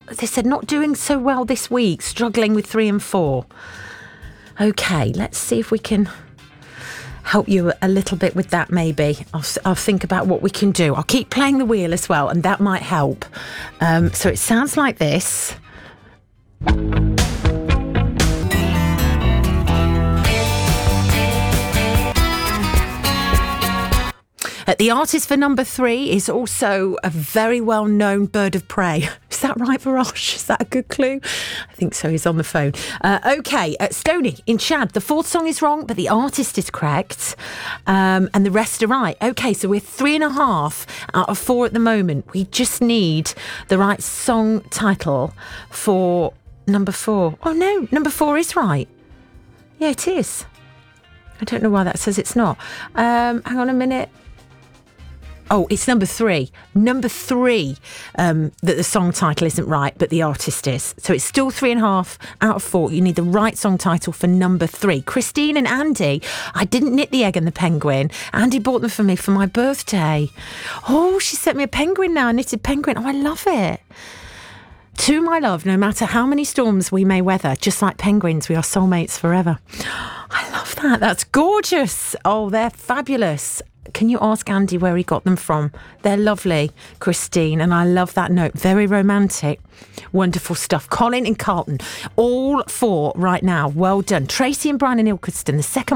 they said, not doing so well this week, struggling with 3 and 4. Okay, let's see if we can help you a little bit with that, maybe. I'll think about what we can do. I'll keep playing the wheel as well, and that might help. So it sounds like this. The artist for number 3 is also a very well-known bird of prey. Is that right, Varosh? Is that a good clue? I think so. He's on the phone. Okay, Stoney in Chad. The 4th song is wrong, but the artist is correct. And the rest are right. Okay, so we're 3.5 out of 4 at the moment. We just need the right song title for number 4. Oh, no, number 4 is right. Yeah, it is. I don't know why that says it's not. Hang on a minute. Oh, it's number 3. Number 3, that the song title isn't right, but the artist is. So it's still 3.5 out of 4. You need the right song title for number 3. Christine and Andy, I didn't knit the egg and the penguin. Andy bought them for me for my birthday. Oh, she sent me a penguin now, a knitted penguin. Oh, I love it. To my love, no matter how many storms we may weather, just like penguins, we are soulmates forever. I love that. That's gorgeous. Oh, they're fabulous. Can you ask Andy where he got them from? They're lovely, Christine, and I love that note. Very romantic. Wonderful stuff. Colin and Carlton, all 4 right now. Well done. Tracy and Brian and Ilkeston, the second